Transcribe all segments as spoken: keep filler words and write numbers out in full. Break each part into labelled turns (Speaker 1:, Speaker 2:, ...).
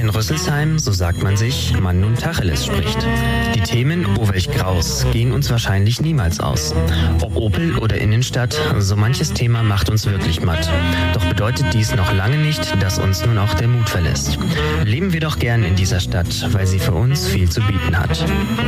Speaker 1: In Rüsselsheim, so sagt man sich, man nun Tacheles spricht. Die Themen, oh welch Graus, gehen uns wahrscheinlich niemals aus. Ob Opel oder Innenstadt, so manches Thema macht uns wirklich matt. Doch bedeutet dies noch lange nicht, dass uns nun auch der Mut verlässt. Leben wir doch gern in dieser Stadt, weil sie für uns viel zu bieten hat.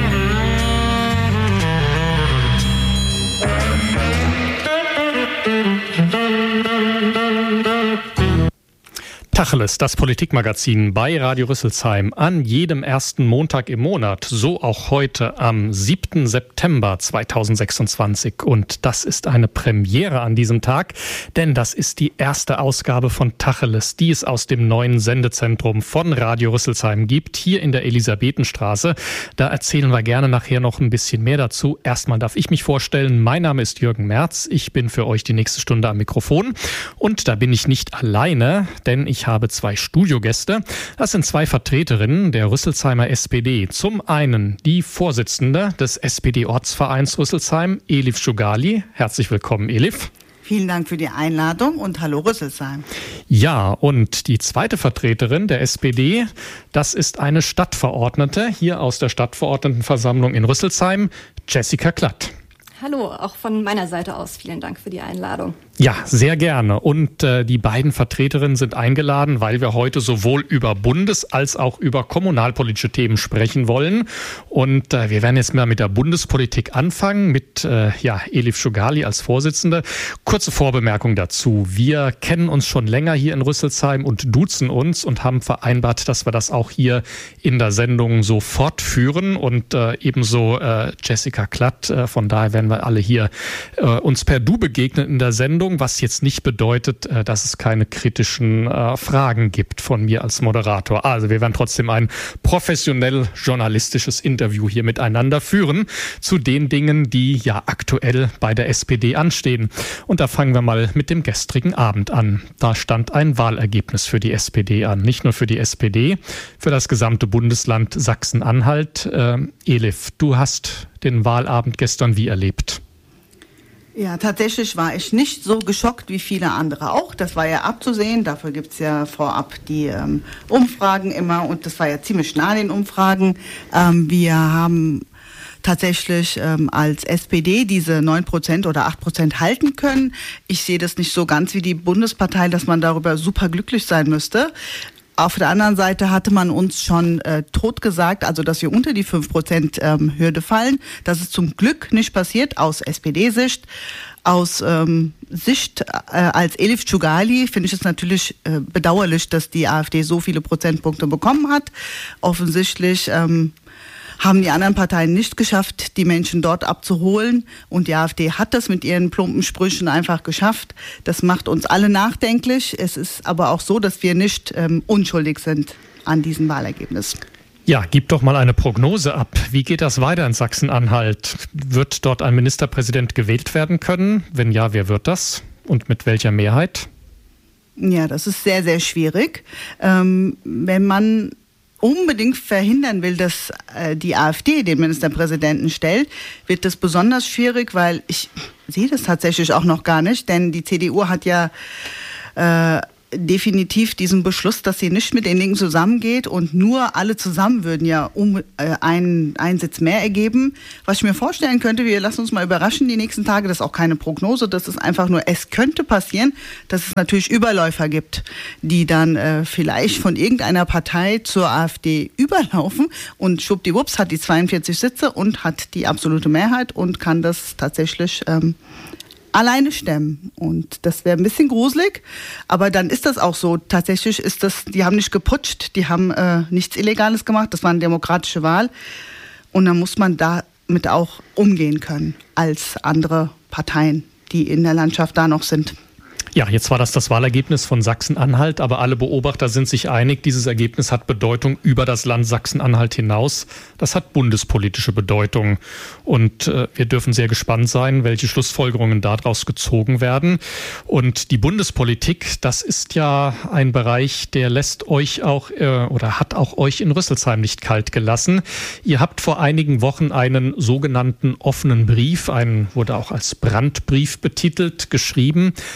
Speaker 2: Tacheles, das Politikmagazin bei Radio Rüsselsheim an jedem ersten Montag im Monat, so auch heute am siebten September zweitausendsechsundzwanzig. Und das ist eine Premiere an diesem Tag, denn das ist die erste Ausgabe von Tacheles, die es aus dem neuen Sendezentrum von Radio Rüsselsheim gibt, hier in der Elisabethenstraße. Da erzählen wir gerne nachher noch ein bisschen mehr dazu. Erstmal darf ich mich vorstellen, mein Name ist Jürgen Merz, ich bin für euch die nächste Stunde am Mikrofon und da bin ich nicht alleine, denn ich habe zwei Studiogäste. Das sind zwei Vertreterinnen der Rüsselsheimer S P D. Zum einen die Vorsitzende des S P D-Ortsvereins Rüsselsheim, Elif Shugali. Herzlich willkommen, Elif.
Speaker 3: Vielen Dank für die Einladung und hallo Rüsselsheim.
Speaker 2: Ja, und die zweite Vertreterin der S P D, das ist eine Stadtverordnete hier aus der Stadtverordnetenversammlung in Rüsselsheim, Jessica Klatt.
Speaker 4: Hallo, auch von meiner Seite aus vielen Dank für die Einladung.
Speaker 2: Ja, sehr gerne. Und äh, die beiden Vertreterinnen sind eingeladen, weil wir heute sowohl über bundes- als auch über kommunalpolitische Themen sprechen wollen. Und äh, wir werden jetzt mal mit der Bundespolitik anfangen, mit äh, ja, Elif Shugali als Vorsitzende. Kurze Vorbemerkung dazu. Wir kennen uns schon länger hier in Rüsselsheim und duzen uns und haben vereinbart, dass wir das auch hier in der Sendung so fortführen. Und äh, ebenso äh, Jessica Klatt. Äh, von daher werden wir alle hier äh, uns per Du begegnen in der Sendung. Was jetzt nicht bedeutet, dass es keine kritischen äh, Fragen gibt von mir als Moderator. Also wir werden trotzdem ein professionell journalistisches Interview hier miteinander führen zu den Dingen, die ja aktuell bei der S P D anstehen. Und da fangen wir mal mit dem gestrigen Abend an. Da stand ein Wahlergebnis für die S P D an. Nicht nur für die S P D, für das gesamte Bundesland Sachsen-Anhalt. Äh, Elif, du hast den Wahlabend gestern wie erlebt?
Speaker 3: Ja, tatsächlich war ich nicht so geschockt wie viele andere auch. Das war ja abzusehen. Dafür gibt's ja vorab die ähm, Umfragen immer. Und das war ja ziemlich nah den Umfragen. Ähm, wir haben tatsächlich ähm, als S P D diese neun Prozent oder acht Prozent halten können. Ich sehe das nicht so ganz wie die Bundespartei, dass man darüber super glücklich sein müsste. Auf der anderen Seite hatte man uns schon äh, totgesagt, also dass wir unter die fünf Prozent ähm, Hürde fallen. Das ist zum Glück nicht passiert, aus S P D-Sicht. Aus ähm, Sicht äh, als Elif Shugali finde ich es natürlich äh, bedauerlich, dass die AfD so viele Prozentpunkte bekommen hat. Offensichtlich ähm, haben die anderen Parteien nicht geschafft, die Menschen dort abzuholen. Und die AfD hat das mit ihren plumpen Sprüchen einfach geschafft. Das macht uns alle nachdenklich. Es ist aber auch so, dass wir nicht ähm, unschuldig sind an diesem Wahlergebnis.
Speaker 2: Ja, gib doch mal eine Prognose ab. Wie geht das weiter in Sachsen-Anhalt? Wird dort ein Ministerpräsident gewählt werden können? Wenn ja, wer wird das? Und mit welcher Mehrheit?
Speaker 3: Ja, das ist sehr, sehr schwierig. Ähm, wenn man unbedingt verhindern will, dass äh, die AfD den Ministerpräsidenten stellt, wird das besonders schwierig, weil ich sehe das tatsächlich auch noch gar nicht, denn die C D U hat ja äh, definitiv diesen Beschluss, dass sie nicht mit den Linken zusammengeht und nur alle zusammen würden ja um äh, einen, einen Sitz mehr ergeben. Was ich mir vorstellen könnte, wir lassen uns mal überraschen die nächsten Tage, das ist auch keine Prognose, das ist einfach nur, es könnte passieren, dass es natürlich Überläufer gibt, die dann äh, vielleicht von irgendeiner Partei zur AfD überlaufen und schwuppdiwupps hat die zweiundvierzig Sitze und hat die absolute Mehrheit und kann das tatsächlich ähm, alleine stemmen. Und das wäre ein bisschen gruselig, aber dann ist das auch so. Tatsächlich ist das, die haben nicht geputscht, die haben äh, nichts Illegales gemacht, das war eine demokratische Wahl. Und dann muss man damit auch umgehen können als andere Parteien, die in der Landschaft da noch sind.
Speaker 2: Ja, jetzt war das das Wahlergebnis von Sachsen-Anhalt, aber alle Beobachter sind sich einig, dieses Ergebnis hat Bedeutung über das Land Sachsen-Anhalt hinaus. Das hat bundespolitische Bedeutung und äh, wir dürfen sehr gespannt sein, welche Schlussfolgerungen daraus gezogen werden. Und die Bundespolitik, das ist ja ein Bereich, der lässt euch auch äh, oder hat auch euch in Rüsselsheim nicht kalt gelassen. Ihr habt vor einigen Wochen einen sogenannten offenen Brief, einen wurde auch als Brandbrief betitelt, geschrieben an die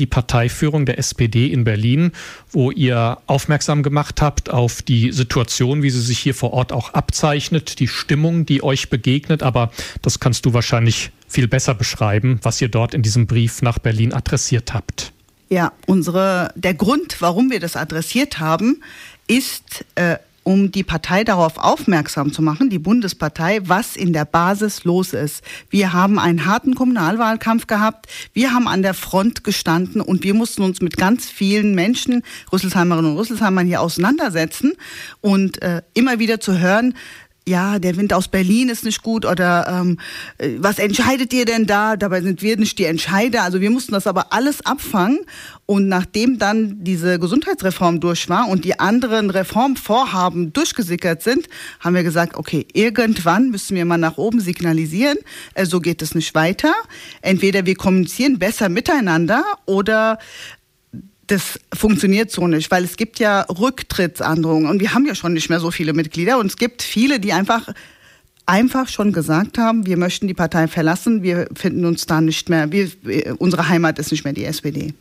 Speaker 2: die Parteiführung der S P D in Berlin, wo ihr aufmerksam gemacht habt auf die Situation, wie sie sich hier vor Ort auch abzeichnet, die Stimmung, die euch begegnet. Aber das kannst du wahrscheinlich viel besser beschreiben, was ihr dort in diesem Brief nach Berlin adressiert habt.
Speaker 3: Ja, unsere, der Grund, warum wir das adressiert haben, ist, äh, um die Partei darauf aufmerksam zu machen, die Bundespartei, was in der Basis los ist. Wir haben einen harten Kommunalwahlkampf gehabt, wir haben an der Front gestanden und wir mussten uns mit ganz vielen Menschen, Rüsselsheimerinnen und Rüsselsheimern, hier auseinandersetzen und äh, immer wieder zu hören, ja, der Wind aus Berlin ist nicht gut oder ähm, was entscheidet ihr denn da? Dabei sind wir nicht die Entscheider. Also wir mussten das aber alles abfangen. Und nachdem dann diese Gesundheitsreform durch war und die anderen Reformvorhaben durchgesickert sind, haben wir gesagt, okay, irgendwann müssen wir mal nach oben signalisieren. Äh, so geht es nicht weiter. Entweder wir kommunizieren besser miteinander oder das funktioniert so nicht, weil es gibt ja Rücktrittsandrohungen und wir haben ja schon nicht mehr so viele Mitglieder und es gibt viele, die einfach einfach schon gesagt haben, wir möchten die Partei verlassen, wir finden uns da nicht mehr, wir, unsere Heimat ist nicht mehr die S P D.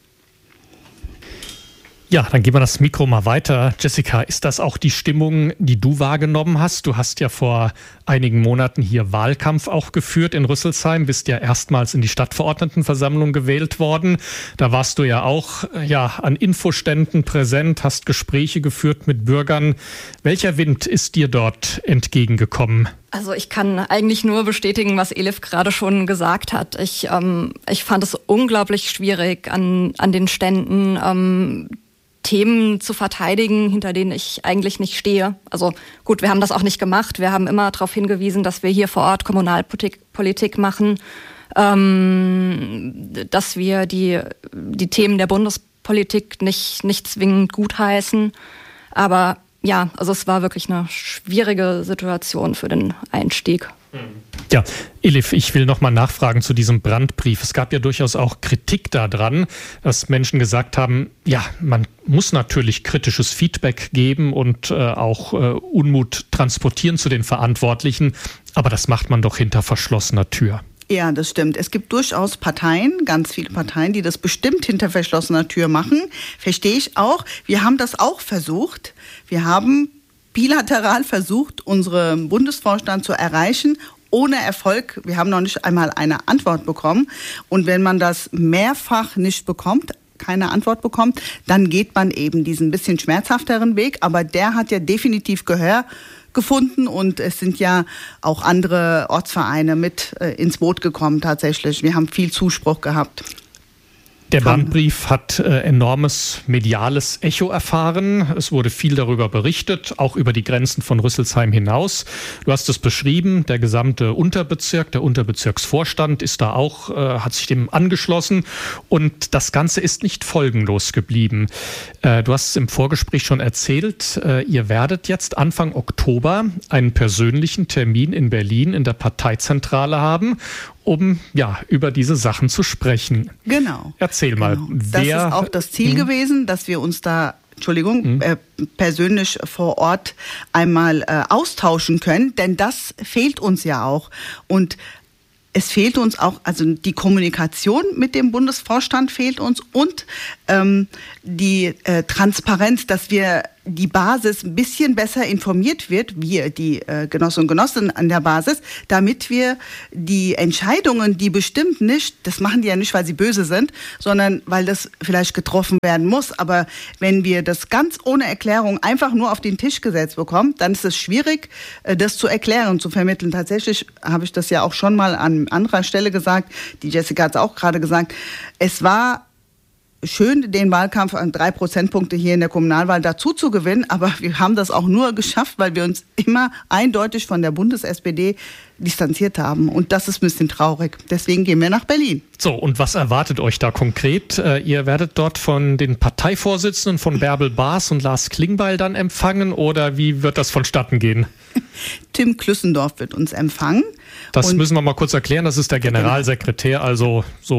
Speaker 2: Ja, dann geben wir das Mikro mal weiter. Jessica, ist das auch die Stimmung, die du wahrgenommen hast? Du hast ja vor einigen Monaten hier Wahlkampf auch geführt in Rüsselsheim, bist ja erstmals in die Stadtverordnetenversammlung gewählt worden. Da warst du ja auch ja, an Infoständen präsent, hast Gespräche geführt mit Bürgern. Welcher Wind ist dir dort entgegengekommen?
Speaker 4: Also ich kann eigentlich nur bestätigen, was Elif gerade schon gesagt hat. Ich, ähm, ich fand es unglaublich schwierig an, an den Ständen, ähm, Themen zu verteidigen, hinter denen ich eigentlich nicht stehe. Also gut, wir haben das auch nicht gemacht. Wir haben immer darauf hingewiesen, dass wir hier vor Ort Kommunalpolitik Politik machen, ähm, dass wir die, die Themen der Bundespolitik nicht, nicht zwingend gutheißen. Aber ja, also es war wirklich eine schwierige Situation für den Einstieg.
Speaker 2: Ja, Elif, ich will noch mal nachfragen zu diesem Brandbrief. Es gab ja durchaus auch Kritik daran, dass Menschen gesagt haben, ja, man muss natürlich kritisches Feedback geben und äh, auch äh, Unmut transportieren zu den Verantwortlichen, aber das macht man doch hinter verschlossener Tür.
Speaker 3: Ja, das stimmt. Es gibt durchaus Parteien, ganz viele Parteien, die das bestimmt hinter verschlossener Tür machen. Verstehe ich auch. Wir haben das auch versucht. Wir haben bilateral versucht, unseren Bundesvorstand zu erreichen, ohne Erfolg. Wir haben noch nicht einmal eine Antwort bekommen. Und wenn man das mehrfach nicht bekommt, keine Antwort bekommt, dann geht man eben diesen bisschen schmerzhafteren Weg. Aber der hat ja definitiv Gehör gefunden und es sind ja auch andere Ortsvereine mit äh, ins Boot gekommen tatsächlich. Wir haben viel Zuspruch gehabt.
Speaker 2: Der Brandbrief hat äh, enormes mediales Echo erfahren. Es wurde viel darüber berichtet, auch über die Grenzen von Rüsselsheim hinaus. Du hast es beschrieben, der gesamte Unterbezirk, der Unterbezirksvorstand ist da auch, äh, hat sich dem angeschlossen und das Ganze ist nicht folgenlos geblieben. Äh, du hast es im Vorgespräch schon erzählt, äh, ihr werdet jetzt Anfang Oktober einen persönlichen Termin in Berlin in der Parteizentrale haben, um ja über diese Sachen zu sprechen.
Speaker 3: Genau.
Speaker 2: Erzähl mal.
Speaker 3: Genau. Das
Speaker 2: wer,
Speaker 3: ist auch das Ziel hm? gewesen, dass wir uns da, Entschuldigung, hm? äh, persönlich vor Ort einmal äh, austauschen können, denn das fehlt uns ja auch. Und es fehlt uns auch, also die Kommunikation mit dem Bundesvorstand fehlt uns und ähm, die äh, Transparenz, dass wir die Basis ein bisschen besser informiert wird, wir, die äh, Genossen und Genossinnen an der Basis, damit wir die Entscheidungen, die bestimmt nicht, das machen die ja nicht, weil sie böse sind, sondern weil das vielleicht getroffen werden muss. Aber wenn wir das ganz ohne Erklärung einfach nur auf den Tisch gesetzt bekommen, dann ist es schwierig, äh, das zu erklären und zu vermitteln. Tatsächlich habe ich das ja auch schon mal an anderer Stelle gesagt, die Jessica hat es auch gerade gesagt, es war schön, den Wahlkampf an drei Prozentpunkte hier in der Kommunalwahl dazu zu gewinnen, aber wir haben das auch nur geschafft, weil wir uns immer eindeutig von der Bundes-S P D distanziert haben. Und das ist ein bisschen traurig. Deswegen gehen wir nach Berlin.
Speaker 2: So, und was erwartet euch da konkret? Äh, ihr werdet dort von den Parteivorsitzenden von Bärbel Baas und Lars Klingbeil dann empfangen oder wie wird das vonstatten gehen?
Speaker 3: Tim Klüssendorf wird uns empfangen.
Speaker 2: Das und müssen wir mal kurz erklären. Das ist der Generalsekretär, also so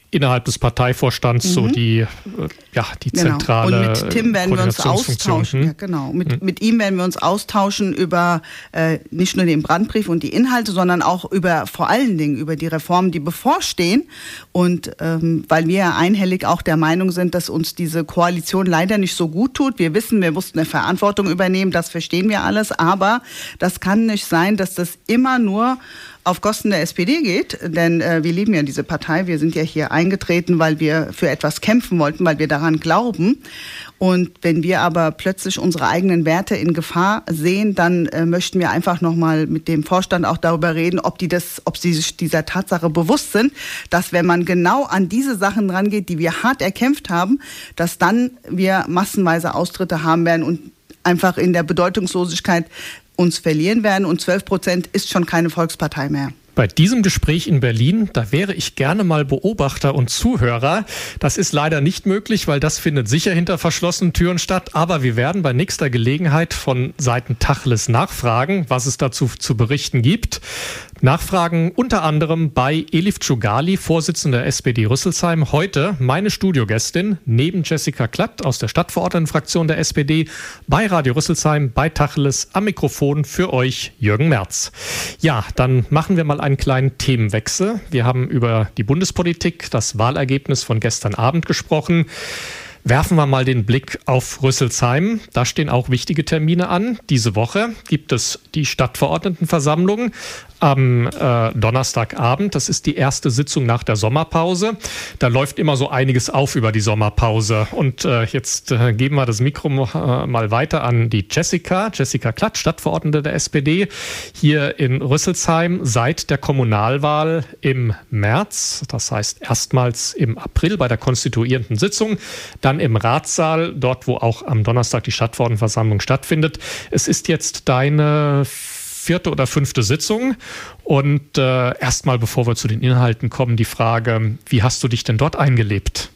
Speaker 2: innerhalb des Parteivorstands mhm. so die, ja, die zentrale
Speaker 3: genau. Und mit Tim werden wir uns austauschen. Ja, genau. Mit, mhm. mit ihm werden wir uns austauschen über äh, nicht nur den Brandbrief und die Inhalte, sondern auch über vor allen Dingen über die Reformen, die bevorstehen. Und ähm, weil wir ja einhellig auch der Meinung sind, dass uns diese Koalition leider nicht so gut tut. Wir wissen, wir mussten eine Verantwortung übernehmen, das verstehen wir alles. Aber das kann nicht sein, dass das immer nur auf Kosten der S P D geht, denn äh, wir lieben ja diese Partei, wir sind ja hier eingetreten, weil wir für etwas kämpfen wollten, weil wir daran glauben. Und wenn wir aber plötzlich unsere eigenen Werte in Gefahr sehen, dann äh, möchten wir einfach nochmal mit dem Vorstand auch darüber reden, ob die das, ob sie sich dieser Tatsache bewusst sind, dass wenn man genau an diese Sachen rangeht, die wir hart erkämpft haben, dass dann wir massenweise Austritte haben werden und einfach in der Bedeutungslosigkeit uns verlieren werden, und zwölf Prozent ist schon keine Volkspartei mehr.
Speaker 2: Bei diesem Gespräch in Berlin, da wäre ich gerne mal Beobachter und Zuhörer. Das ist leider nicht möglich, weil das findet sicher hinter verschlossenen Türen statt. Aber wir werden bei nächster Gelegenheit von Seiten Tacheles nachfragen, was es dazu zu berichten gibt. Nachfragen unter anderem bei Elif Tschugali, Vorsitzende der S P D Rüsselsheim. Heute meine Studiogästin neben Jessica Klatt aus der Stadtverordnetenfraktion der S P D bei Radio Rüsselsheim, bei Tacheles am Mikrofon für euch Jürgen Merz. Ja, dann machen wir mal einen kleinen Themenwechsel. Wir haben über die Bundespolitik, das Wahlergebnis von gestern Abend gesprochen. Werfen wir mal den Blick auf Rüsselsheim. Da stehen auch wichtige Termine an. Diese Woche gibt es die Stadtverordnetenversammlung am äh, Donnerstagabend. Das ist die erste Sitzung nach der Sommerpause. Da läuft immer so einiges auf über die Sommerpause. Und äh, jetzt äh, geben wir das Mikro äh, mal weiter an die Jessica. Jessica Klatt, Stadtverordnete der S P D, hier in Rüsselsheim seit der Kommunalwahl im März. Das heißt erstmals im April bei der konstituierenden Sitzung, dann im Ratssaal, dort wo auch am Donnerstag die Stadtverordnetenversammlung stattfindet. Es ist jetzt deine vierte oder fünfte Sitzung. Und äh, erstmal, bevor wir zu den Inhalten kommen, die Frage, wie hast du dich denn dort eingelebt?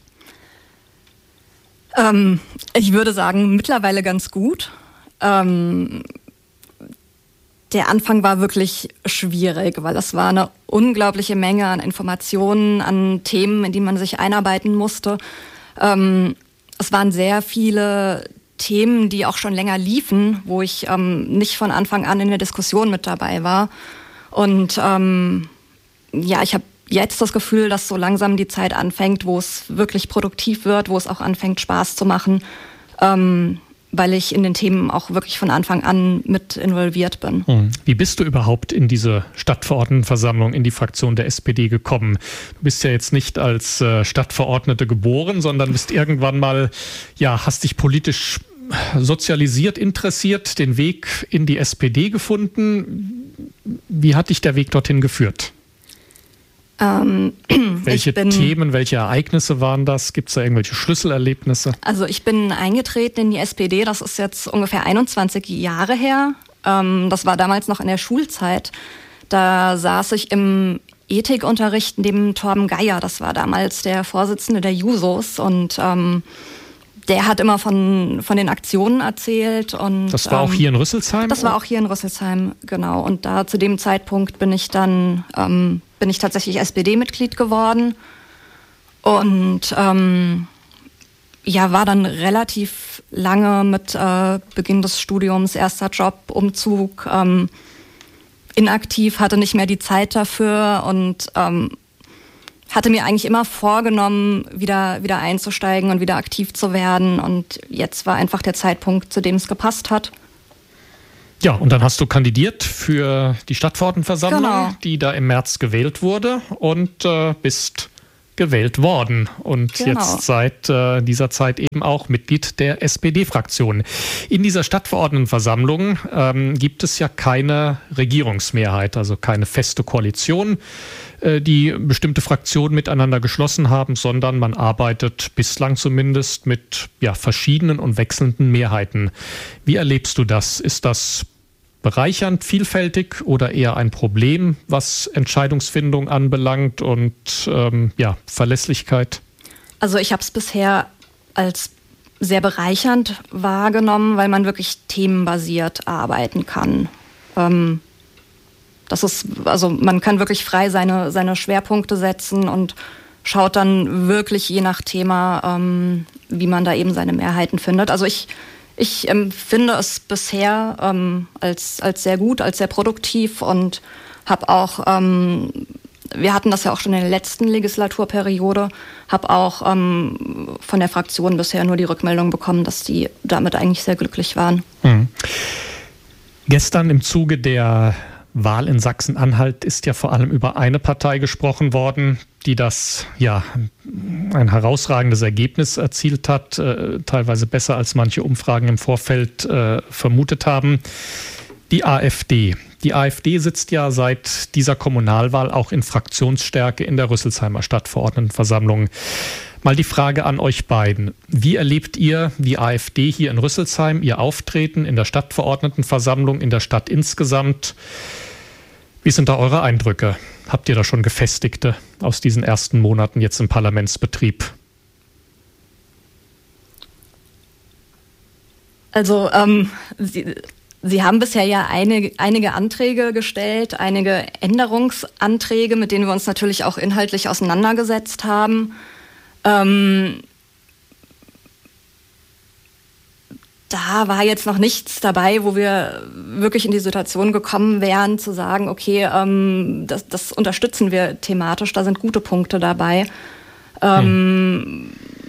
Speaker 4: Ähm, ich würde sagen, mittlerweile ganz gut. Ähm, der Anfang war wirklich schwierig, weil es war eine unglaubliche Menge an Informationen, an Themen, in die man sich einarbeiten musste. Ähm, es waren sehr viele Themen, die auch schon länger liefen, wo ich ähm, nicht von Anfang an in der Diskussion mit dabei war. Und ähm, ja, ich habe jetzt das Gefühl, dass so langsam die Zeit anfängt, wo es wirklich produktiv wird, wo es auch anfängt, Spaß zu machen, ähm, weil ich in den Themen auch wirklich von Anfang an mit involviert bin.
Speaker 2: Wie bist du überhaupt in diese Stadtverordnetenversammlung, in die Fraktion der S P D gekommen? Du bist ja jetzt nicht als äh, Stadtverordnete geboren, sondern bist irgendwann mal, ja, hast dich politisch sozialisiert, interessiert, den Weg in die S P D gefunden. Wie hat dich der Weg dorthin geführt?
Speaker 4: Ähm,
Speaker 2: welche
Speaker 4: bin,
Speaker 2: Themen, welche Ereignisse waren das? Gibt es da irgendwelche Schlüsselerlebnisse?
Speaker 4: Also ich bin eingetreten in die S P D, das ist jetzt ungefähr einundzwanzig Jahre her. Ähm, das war damals noch in der Schulzeit. Da saß ich im Ethikunterricht neben Torben Geier, das war damals der Vorsitzende der Jusos, und ähm, der hat immer von, von den Aktionen erzählt. Und
Speaker 2: das war ähm, auch hier in Rüsselsheim?
Speaker 4: Das war auch hier in Rüsselsheim, genau. Und da zu dem Zeitpunkt bin ich dann ähm, bin ich tatsächlich S P D-Mitglied geworden und ähm, ja, war dann relativ lange mit äh, Beginn des Studiums, erster Job, Umzug, ähm, inaktiv, hatte nicht mehr die Zeit dafür und ähm, hatte mir eigentlich immer vorgenommen, wieder, wieder einzusteigen und wieder aktiv zu werden, und jetzt war einfach der Zeitpunkt, zu dem es gepasst hat.
Speaker 2: Ja, und dann hast du kandidiert für die Stadtverordnetenversammlung, genau, die da im März gewählt wurde, und äh, bist gewählt worden und genau. jetzt seit äh, dieser Zeit eben auch Mitglied der S P D-Fraktion. In dieser Stadtverordnetenversammlung ähm, gibt es ja keine Regierungsmehrheit, also keine feste Koalition, äh, die bestimmte Fraktionen miteinander geschlossen haben, sondern man arbeitet bislang zumindest mit ja, verschiedenen und wechselnden Mehrheiten. Wie erlebst du das? Ist das bereichernd, vielfältig oder eher ein Problem, was Entscheidungsfindung anbelangt und ähm, ja, Verlässlichkeit?
Speaker 4: Also ich habe es bisher als sehr bereichernd wahrgenommen, weil man wirklich themenbasiert arbeiten kann. Ähm, das ist, also man kann wirklich frei seine, seine Schwerpunkte setzen und schaut dann wirklich je nach Thema, ähm, wie man da eben seine Mehrheiten findet. Also ich, ich empfinde es bisher ähm, als, als sehr gut, als sehr produktiv und habe auch, ähm, wir hatten das ja auch schon in der letzten Legislaturperiode, habe auch ähm, von der Fraktion bisher nur die Rückmeldung bekommen, dass die damit eigentlich sehr glücklich waren.
Speaker 2: Mhm. Gestern im Zuge der Wahl in Sachsen-Anhalt ist ja vor allem über eine Partei gesprochen worden, die das, ja, ein herausragendes Ergebnis erzielt hat, äh, teilweise besser als manche Umfragen im Vorfeld äh, vermutet haben, die AfD. Die AfD sitzt ja seit dieser Kommunalwahl auch in Fraktionsstärke in der Rüsselsheimer Stadtverordnetenversammlung. Mal die Frage an euch beiden. Wie erlebt ihr die AfD hier in Rüsselsheim, ihr Auftreten in der Stadtverordnetenversammlung, in der Stadt insgesamt? Wie sind da eure Eindrücke? Habt ihr da schon gefestigte aus diesen ersten Monaten jetzt im Parlamentsbetrieb?
Speaker 4: Also ähm, Sie, Sie haben bisher ja eine, einige Anträge gestellt, einige Änderungsanträge, mit denen wir uns natürlich auch inhaltlich auseinandergesetzt haben. Ähm, da war jetzt noch nichts dabei, wo wir wirklich in die Situation gekommen wären, zu sagen, okay, ähm, das, das unterstützen wir thematisch, da sind gute Punkte dabei. Ähm,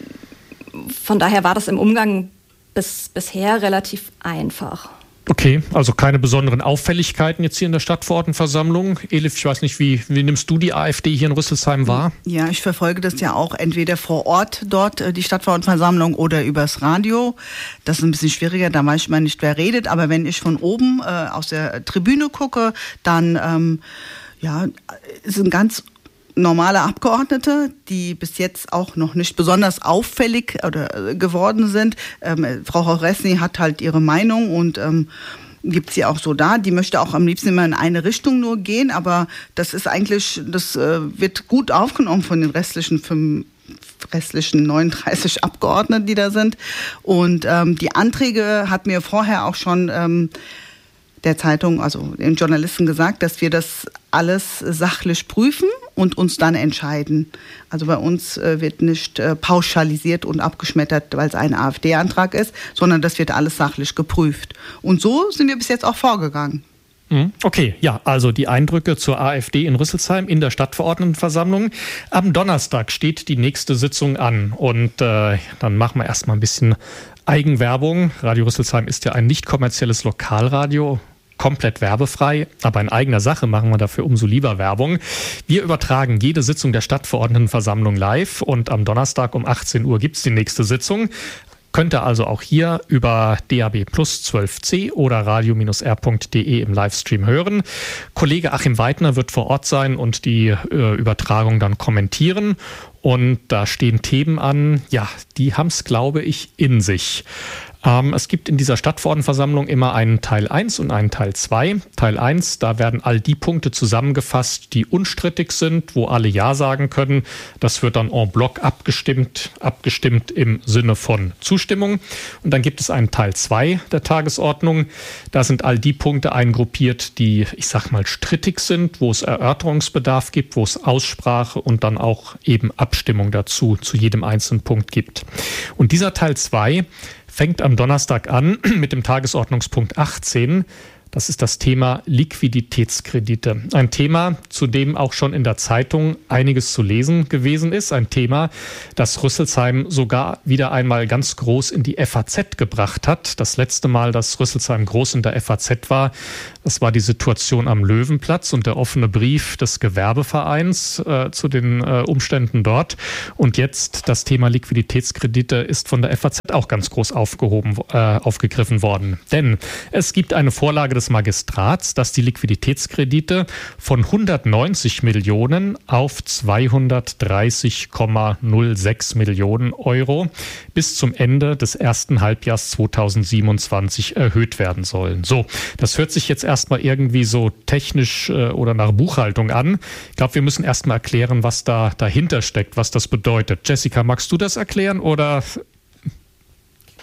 Speaker 4: hm. Von daher war das im Umgang bis, bisher relativ einfach.
Speaker 2: Okay, also keine besonderen Auffälligkeiten jetzt hier in der Stadtverordnetenversammlung. Elif, ich weiß nicht, wie, wie nimmst du die AfD hier in Rüsselsheim wahr?
Speaker 3: Ja, ich verfolge das ja auch entweder vor Ort dort, die Stadtverordnetenversammlung, oder übers Radio. Das ist ein bisschen schwieriger, da manchmal nicht wer redet. Aber wenn ich von oben äh, aus der Tribüne gucke, dann ähm, ja, sind ganz normale Abgeordnete, die bis jetzt auch noch nicht besonders auffällig oder geworden sind. Ähm, Frau Horresny hat halt ihre Meinung und ähm, gibt sie auch so da. Die möchte auch am liebsten immer in eine Richtung nur gehen, aber das ist eigentlich, das äh, wird gut aufgenommen von den restlichen fünf, restlichen neununddreißig Abgeordneten, die da sind. Und ähm, die Anträge hat mir vorher auch schon ähm, der Zeitung, also den Journalisten gesagt, dass wir das alles sachlich prüfen und uns dann entscheiden. Also bei uns äh, wird nicht äh, pauschalisiert und abgeschmettert, weil es ein AfD-Antrag ist, sondern das wird alles sachlich geprüft. Und so sind wir bis jetzt auch vorgegangen.
Speaker 2: Okay, ja, also die Eindrücke zur AfD in Rüsselsheim in der Stadtverordnetenversammlung. Am Donnerstag steht die nächste Sitzung an und äh, dann machen wir erstmal ein bisschen Eigenwerbung. Radio Rüsselsheim ist ja ein nicht kommerzielles Lokalradio, komplett werbefrei, aber in eigener Sache machen wir dafür umso lieber Werbung. Wir übertragen jede Sitzung der Stadtverordnetenversammlung live und am Donnerstag um achtzehn Uhr gibt es die nächste Sitzung. Könnt ihr also auch hier über D A B Plus zwölf C oder radio R punkt D E im Livestream hören. Kollege Achim Weidner wird vor Ort sein und die äh, Übertragung dann kommentieren. Und da stehen Themen an, ja, die haben es, glaube ich, in sich. Ähm, es gibt in dieser Stadtverordnetenversammlung immer einen Teil eins und einen Teil zwei. Teil eins, da werden all die Punkte zusammengefasst, die unstrittig sind, wo alle Ja sagen können. Das wird dann en bloc abgestimmt, abgestimmt im Sinne von Zustimmung. Und dann gibt es einen Teil zwei der Tagesordnung. Da sind all die Punkte eingruppiert, die, ich sag mal, strittig sind, wo es Erörterungsbedarf gibt, wo es Aussprache und dann auch eben Abstimmung dazu, zu jedem einzelnen Punkt gibt. Und dieser Teil zwei fängt am Donnerstag an mit dem Tagesordnungspunkt achtzehn. Das ist das Thema Liquiditätskredite. Ein Thema, zu dem auch schon in der Zeitung einiges zu lesen gewesen ist. Ein Thema, das Rüsselsheim sogar wieder einmal ganz groß in die F A Z gebracht hat. Das letzte Mal, dass Rüsselsheim groß in der F A Z war, das war die Situation am Löwenplatz und der offene Brief des Gewerbevereins äh, zu den äh, Umständen dort. Und jetzt das Thema Liquiditätskredite ist von der F A Z auch ganz groß aufgehoben, äh, aufgegriffen worden. Denn es gibt eine Vorlage des Magistrats, dass die Liquiditätskredite von hundertneunzig Millionen auf zweihundertdreißig Komma null sechs Millionen Euro bis zum Ende des ersten Halbjahrs zweitausendsiebenundzwanzig erhöht werden sollen. So, das hört sich jetzt erstmal irgendwie so technisch äh, oder nach Buchhaltung an. Ich glaube, wir müssen erstmal erklären, was da dahinter steckt, was das bedeutet. Jessica, magst du das erklären oder?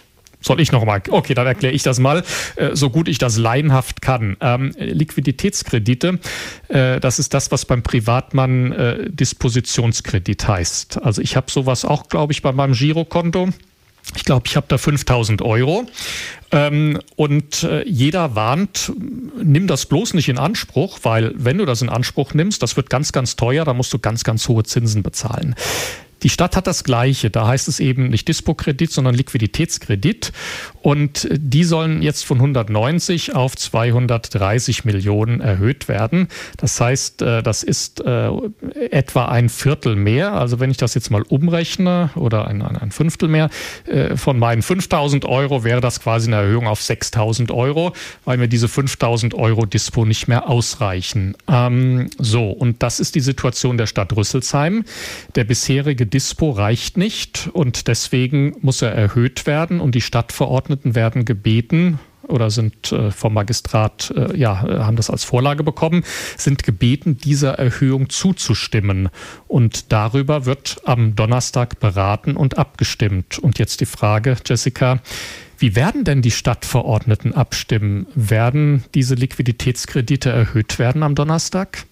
Speaker 2: Soll ich noch mal? Okay, dann erkläre ich das mal, äh, so gut ich das laienhaft kann. Ähm, Liquiditätskredite, äh, das ist das, was beim Privatmann äh, Dispositionskredit heißt. Also ich habe sowas auch, glaube ich, bei meinem Girokonto. Ich glaube, ich habe da fünftausend Euro. Ähm, und äh, jeder warnt, nimm das bloß nicht in Anspruch, weil wenn du das in Anspruch nimmst, das wird ganz, ganz teuer, da musst du ganz, ganz hohe Zinsen bezahlen. Die Stadt hat das Gleiche. Da heißt es eben nicht Dispo-Kredit, sondern Liquiditätskredit. Und die sollen jetzt von hundertneunzig auf zweihundertdreißig Millionen erhöht werden. Das heißt, das ist etwa ein Viertel mehr. Also wenn ich das jetzt mal umrechne oder ein, ein Fünftel mehr, von meinen fünftausend Euro wäre das quasi eine Erhöhung auf sechstausend Euro, weil mir diese fünftausend Euro Dispo nicht mehr ausreichen. Ähm, so, und das ist die Situation der Stadt Rüsselsheim. Der bisherige Dispo reicht nicht und deswegen muss er erhöht werden und die Stadtverordneten werden gebeten oder sind äh, vom Magistrat, äh, ja, haben das als Vorlage bekommen, sind gebeten, dieser Erhöhung zuzustimmen. Und darüber wird am Donnerstag beraten und abgestimmt. Und jetzt die Frage, Jessica, wie werden denn die Stadtverordneten abstimmen? Werden diese Liquiditätskredite erhöht werden am Donnerstag?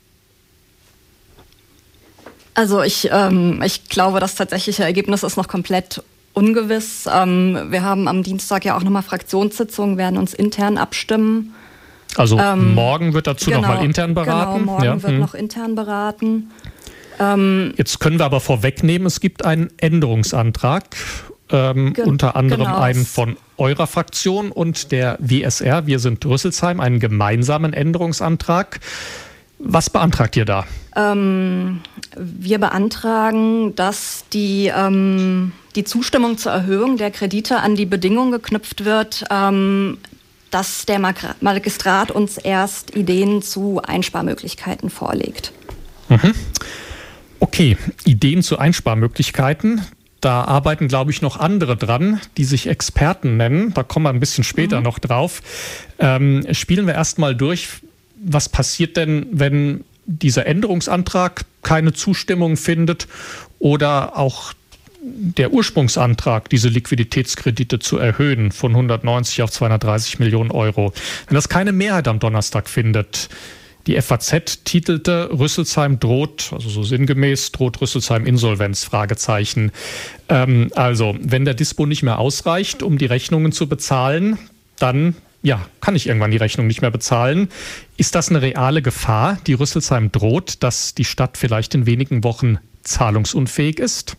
Speaker 4: Also ich, ähm, ich glaube, das tatsächliche Ergebnis ist noch komplett ungewiss. Ähm, wir haben am Dienstag ja auch nochmal Fraktionssitzungen, werden uns intern abstimmen.
Speaker 2: Also
Speaker 4: ähm,
Speaker 2: morgen wird dazu
Speaker 4: genau,
Speaker 2: nochmal intern beraten?
Speaker 4: Genau, morgen
Speaker 2: ja.
Speaker 4: wird hm. noch intern beraten. Ähm,
Speaker 2: Jetzt können wir aber vorwegnehmen, es gibt einen Änderungsantrag, ähm, ge- unter anderem
Speaker 4: genau.
Speaker 2: einen von eurer Fraktion und der W S R, wir sind Rüsselsheim, einen gemeinsamen Änderungsantrag. Was beantragt ihr da?
Speaker 4: Ähm, wir beantragen, dass die, ähm, die Zustimmung zur Erhöhung der Kredite an die Bedingung geknüpft wird, ähm, dass der Magistrat uns erst Ideen zu Einsparmöglichkeiten vorlegt.
Speaker 2: Mhm. Okay, Ideen zu Einsparmöglichkeiten. Da arbeiten, glaube ich, noch andere dran, die sich Experten nennen. Da kommen wir ein bisschen später mhm. noch drauf. Ähm, spielen wir erst mal durch. Was passiert denn, wenn dieser Änderungsantrag keine Zustimmung findet oder auch der Ursprungsantrag, diese Liquiditätskredite zu erhöhen von hundertneunzig auf zweihundertdreißig Millionen Euro? Wenn das keine Mehrheit am Donnerstag findet, die F A Z titelte, Rüsselsheim droht, also so sinngemäß, droht Rüsselsheim Insolvenz, Fragezeichen. Ähm, also, wenn der Dispo nicht mehr ausreicht, um die Rechnungen zu bezahlen, dann ja, kann ich irgendwann die Rechnung nicht mehr bezahlen. Ist das eine reale Gefahr, die Rüsselsheim droht, dass die Stadt vielleicht in wenigen Wochen zahlungsunfähig ist?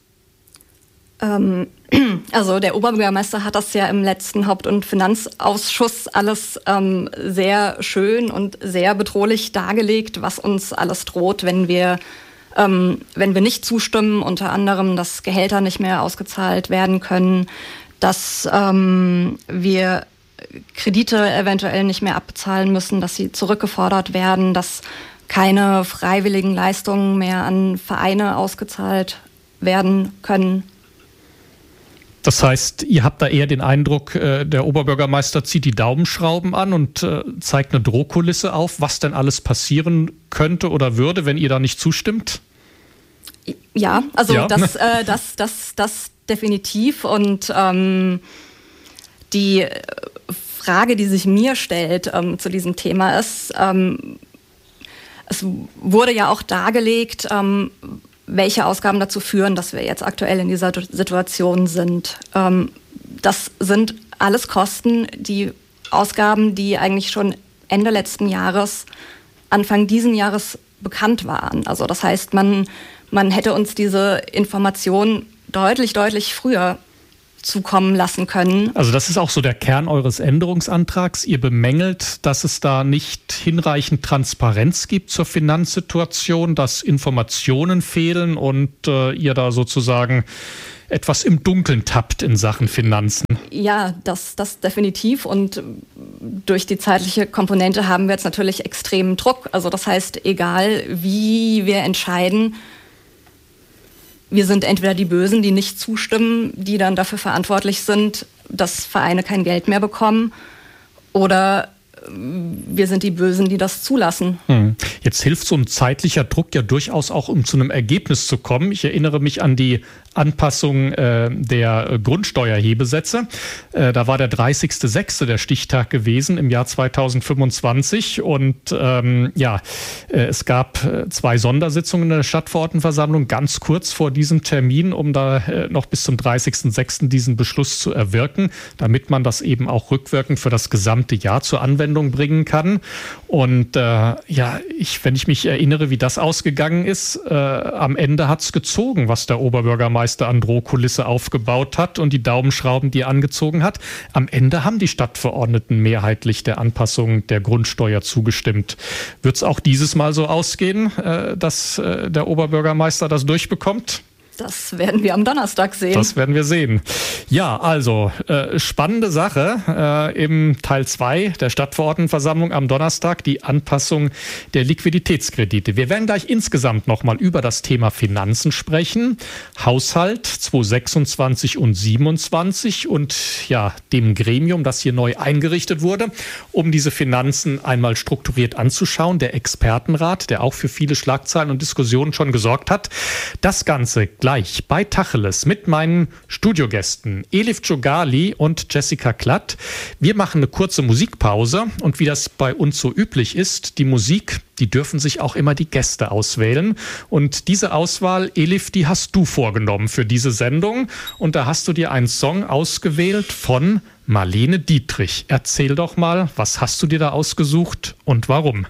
Speaker 4: Ähm, also der Oberbürgermeister hat das ja im letzten Haupt- und Finanzausschuss alles ähm, sehr schön und sehr bedrohlich dargelegt, was uns alles droht, wenn wir, ähm, wenn wir nicht zustimmen, unter anderem, dass Gehälter nicht mehr ausgezahlt werden können, dass ähm, wir Kredite eventuell nicht mehr abbezahlen müssen, dass sie zurückgefordert werden, dass keine freiwilligen Leistungen mehr an Vereine ausgezahlt werden können.
Speaker 2: Das heißt, ihr habt da eher den Eindruck, der Oberbürgermeister zieht die Daumenschrauben an und zeigt eine Drohkulisse auf, was denn alles passieren könnte oder würde, wenn ihr da nicht zustimmt?
Speaker 4: Ja, also
Speaker 2: ja.
Speaker 4: Das, äh, das, das, das definitiv. Und ähm, die Frage, die sich mir stellt ähm, zu diesem Thema ist, ähm, es wurde ja auch dargelegt, ähm, welche Ausgaben dazu führen, dass wir jetzt aktuell in dieser Situation sind. Ähm, das sind alles Kosten, die Ausgaben, die eigentlich schon Ende letzten Jahres, Anfang diesen Jahres bekannt waren. Also das heißt, man, man hätte uns diese Information deutlich, deutlich früher zukommen lassen können.
Speaker 2: Also das ist auch so der Kern eures Änderungsantrags. Ihr bemängelt, dass es da nicht hinreichend Transparenz gibt zur Finanzsituation, dass Informationen fehlen und äh, ihr da sozusagen etwas im Dunkeln tappt in Sachen Finanzen.
Speaker 4: Ja, das, das definitiv. Und durch die zeitliche Komponente haben wir jetzt natürlich extremen Druck. Also das heißt, egal wie wir entscheiden, wir sind entweder die Bösen, die nicht zustimmen, die dann dafür verantwortlich sind, dass Vereine kein Geld mehr bekommen, oder wir sind die Bösen, die das zulassen.
Speaker 2: Hm. Jetzt hilft so ein zeitlicher Druck ja durchaus auch, um zu einem Ergebnis zu kommen. Ich erinnere mich an die Anpassung äh, der Grundsteuerhebesätze. Äh, da war der dreißigster sechster der Stichtag gewesen im Jahr zweitausendfünfundzwanzig und ähm, ja, äh, es gab äh, zwei Sondersitzungen in der Stadtverordnetenversammlung ganz kurz vor diesem Termin, um da äh, noch bis zum dreißigster sechster diesen Beschluss zu erwirken, damit man das eben auch rückwirkend für das gesamte Jahr zur Anwendung bringen kann. Und äh, ja, ich, wenn ich mich erinnere, wie das ausgegangen ist, äh, am Ende hat es gezogen, was der Oberbürgermeister an Drohkulisse aufgebaut hat und die Daumenschrauben, die er angezogen hat. Am Ende haben die Stadtverordneten mehrheitlich der Anpassung der Grundsteuer zugestimmt. Wird es auch dieses Mal so ausgehen, dass der Oberbürgermeister das durchbekommt?
Speaker 4: Das werden wir am Donnerstag sehen.
Speaker 2: Das werden wir sehen. Ja, also äh, spannende Sache äh, im Teil zwei der Stadtverordnetenversammlung am Donnerstag, die Anpassung der Liquiditätskredite. Wir werden gleich insgesamt nochmal über das Thema Finanzen sprechen, Haushalt zweitausendsechsundzwanzig und siebenundzwanzig und ja, dem Gremium, das hier neu eingerichtet wurde, um diese Finanzen einmal strukturiert anzuschauen, der Expertenrat, der auch für viele Schlagzeilen und Diskussionen schon gesorgt hat. Das Ganze gleich bei Tacheles mit meinen Studiogästen Elif Jogali und Jessica Klatt. Wir machen eine kurze Musikpause und wie das bei uns so üblich ist, die Musik, die dürfen sich auch immer die Gäste auswählen. Und diese Auswahl, Elif, die hast du vorgenommen für diese Sendung. Und da hast du dir einen Song ausgewählt von Marlene Dietrich. Erzähl doch mal, was hast du dir da ausgesucht und warum?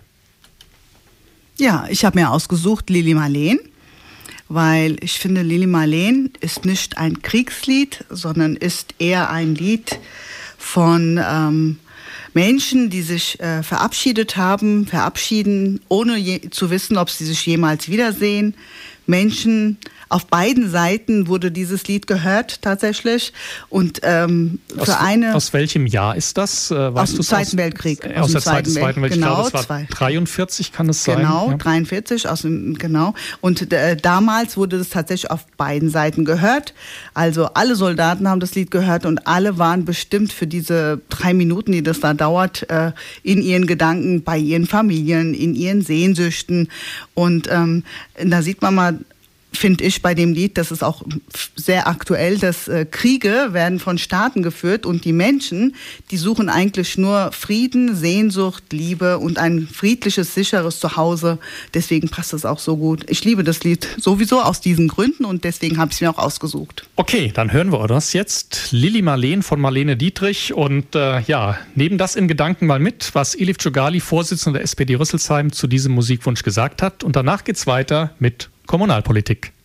Speaker 3: Ja, ich habe mir ausgesucht Lili Marleen. Weil ich finde, Lili Marleen ist nicht ein Kriegslied, sondern ist eher ein Lied von ähm, Menschen, die sich äh, verabschiedet haben, verabschieden, ohne je, zu wissen, ob sie sich jemals wiedersehen. Menschen, auf beiden Seiten wurde dieses Lied gehört tatsächlich. Und ähm,
Speaker 2: aus,
Speaker 3: für eine
Speaker 2: aus welchem Jahr ist das? Äh, weißt
Speaker 3: aus dem
Speaker 2: du's
Speaker 3: Zweiten
Speaker 2: aus,
Speaker 3: Weltkrieg.
Speaker 2: Aus, aus der Zweiten, Zweiten Weltkrieg.
Speaker 3: Genau,
Speaker 2: ich glaube, das war dreiundvierzig, kann es sein?
Speaker 3: Genau,
Speaker 2: ja.
Speaker 3: dreiundvierzig, aus dem, genau. Und äh, damals wurde das tatsächlich auf beiden Seiten gehört. Also alle Soldaten haben das Lied gehört und alle waren bestimmt für diese drei Minuten, die das da dauert, äh, in ihren Gedanken, bei ihren Familien, in ihren Sehnsüchten. Und ähm, da sieht man mal, finde ich bei dem Lied, das ist auch sehr aktuell, dass äh, Kriege werden von Staaten geführt und die Menschen, die suchen eigentlich nur Frieden, Sehnsucht, Liebe und ein friedliches, sicheres Zuhause. Deswegen passt es auch so gut. Ich liebe das Lied sowieso aus diesen Gründen und deswegen habe ich es mir auch ausgesucht.
Speaker 2: Okay, dann hören wir das jetzt. Lili Marleen von Marlene Dietrich und äh, ja, nehmen das in Gedanken mal mit, was Elif Jogali, Vorsitzender der S P D Rüsselsheim, zu diesem Musikwunsch gesagt hat. Und danach geht's weiter mit Kommunalpolitik.